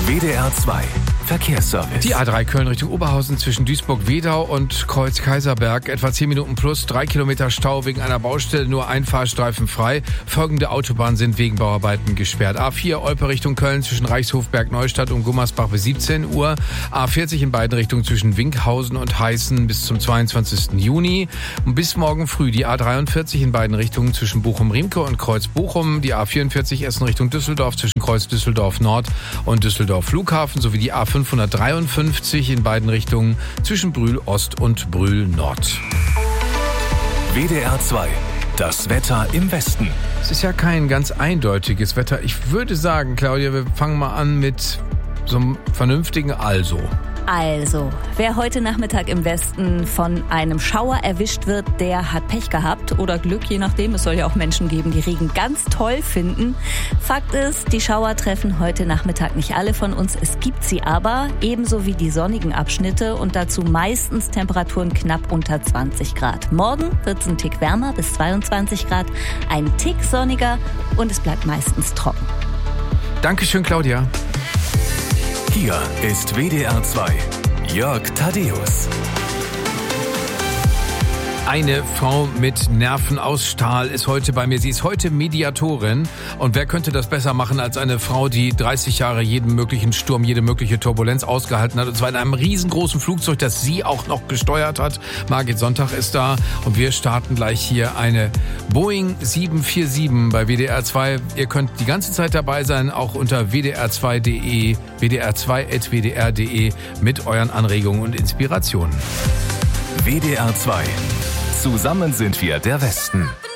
WDR 2 Verkehrsservice. Die A3 Köln Richtung Oberhausen zwischen Duisburg-Wedau und Kreuz-Kaiserberg. Etwa 10 Minuten plus, 3 Kilometer Stau wegen einer Baustelle, nur ein Fahrstreifen frei. Folgende Autobahnen sind wegen Bauarbeiten gesperrt. A4 Olpe Richtung Köln zwischen Reichshofberg Neustadt und Gummersbach bis 17 Uhr. A40 in beiden Richtungen zwischen Winkhausen und Heißen bis zum 22. Juni. Und bis morgen früh die A43 in beiden Richtungen zwischen Bochum-Riemke und Kreuz-Bochum. Die A44 Essen Richtung Düsseldorf zwischen Kreuz Düsseldorf Nord und Düsseldorf Flughafen sowie die A553 in beiden Richtungen zwischen Brühl Ost und Brühl Nord. WDR 2, das Wetter im Westen. Es ist ja kein ganz eindeutiges Wetter. Ich würde sagen, Claudia, wir fangen mal an mit so einem vernünftigen Also. Also, wer heute Nachmittag im Westen von einem Schauer erwischt wird, der hat Pech gehabt oder Glück, je nachdem. Es soll ja auch Menschen geben, die Regen ganz toll finden. Fakt ist, die Schauer treffen heute Nachmittag nicht alle von uns. Es gibt sie aber, ebenso wie die sonnigen Abschnitte und dazu meistens Temperaturen knapp unter 20 Grad. Morgen wird es ein Tick wärmer, bis 22 Grad, ein Tick sonniger und es bleibt meistens trocken. Dankeschön, Claudia. Hier ist WDR 2, Jörg Thaddeus. Eine Frau mit Nerven aus Stahl ist heute bei mir. Sie ist heute Mediatorin. Und wer könnte das besser machen als eine Frau, die 30 Jahre jeden möglichen Sturm, jede mögliche Turbulenz ausgehalten hat. Und zwar in einem riesengroßen Flugzeug, das sie auch noch gesteuert hat. Margit Sonntag ist da. Und wir starten gleich hier eine Boeing 747 bei WDR 2. Ihr könnt die ganze Zeit dabei sein, auch unter wdr2.de, wdr2.wdr.de mit euren Anregungen und Inspirationen. WDR 2. Zusammen sind wir der Westen.